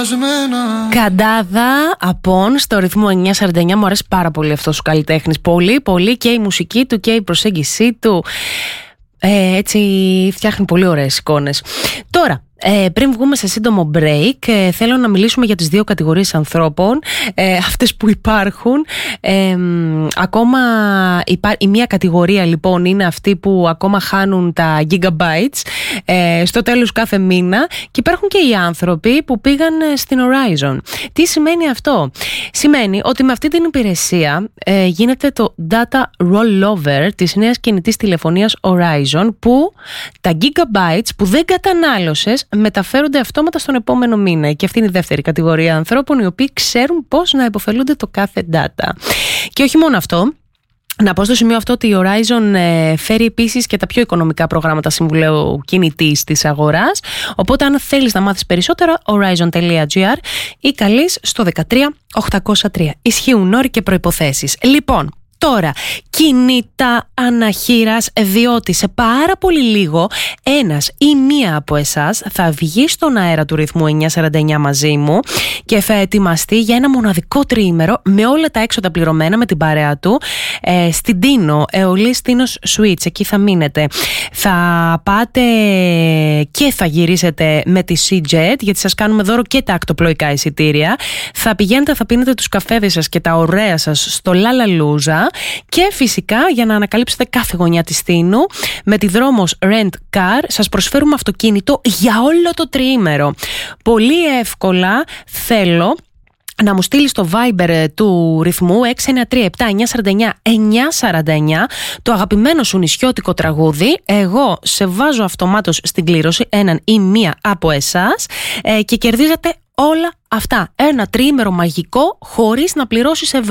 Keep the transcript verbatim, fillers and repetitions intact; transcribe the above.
Καντάδα Απόν στο ρυθμό εννιά σαράντα εννιά. Μου αρέσει πάρα πολύ αυτός ο καλλιτέχνης. Πολύ, πολύ, και η μουσική του και η προσέγγιση του. Ε, έτσι φτιάχνει πολύ ωραίες εικόνες. Τώρα, Ε, πριν βγούμε σε σύντομο break, ε, θέλω να μιλήσουμε για τις δύο κατηγορίες ανθρώπων, ε, αυτές που υπάρχουν. Ε, ακόμα υπά... Η μία κατηγορία λοιπόν είναι αυτοί που ακόμα χάνουν τα gigabytes ε, στο τέλος κάθε μήνα, και υπάρχουν και οι άνθρωποι που πήγαν στην Horizon. Τι σημαίνει αυτό? Σημαίνει ότι με αυτή την υπηρεσία ε, γίνεται το data rollover της νέας κινητής τηλεφωνίας Horizon, που τα gigabytes που δεν κατανάλωσες μεταφέρονται αυτόματα στον επόμενο μήνα. Και αυτή είναι η δεύτερη κατηγορία ανθρώπων, οι οποίοι ξέρουν πώς να υποφελούνται το κάθε data. Και όχι μόνο αυτό. Να πω στο σημείο αυτό ότι η Horizon ε, φέρει επίσης και τα πιο οικονομικά προγράμματα συμβουλαίου κινητής της αγοράς. Οπότε αν θέλεις να μάθεις περισσότερα, horizon τελεία gr ή καλείς στο δεκατρία οχτακόσια τρία. Ισχύουν όροι και προϋποθέσεις. Λοιπόν, τώρα, κινητά αναχείρας, διότι σε πάρα πολύ λίγο ένας ή μία από εσάς θα βγει στον αέρα του ρυθμού εννιά σαράντα εννιά μαζί μου και θα ετοιμαστεί για ένα μοναδικό τριήμερο με όλα τα έξοδα πληρωμένα με την παρέα του ε, στην Τίνο, Αιωλής Τίνος Suites. Εκεί θα μείνετε. Θα πάτε και θα γυρίσετε με τη Seajet, γιατί σας κάνουμε δώρο και τα ακτοπλοϊκά εισιτήρια. Θα πηγαίνετε, θα πίνετε τους καφέδες σας και τα ωραία σας στο Λαλαλούζα. Και φυσικά, για να ανακαλύψετε κάθε γωνιά της Τίνου, με τη Δρόμος Rent Car σας προσφέρουμε αυτοκίνητο για όλο το τριήμερο. Πολύ εύκολα θέλω να μου στείλεις στο Viber του ρυθμού έξι εννιά τρία επτά εννιά σαράντα εννιά εννιά σαράντα εννιά το αγαπημένο σου νησιώτικο τραγούδι. Εγώ σε βάζω αυτομάτως στην κλήρωση έναν ή μία από εσάς ε, και κερδίζετε όλα αυτά. Ένα τριήμερο μαγικό χωρίς να πληρώσεις ευρώ.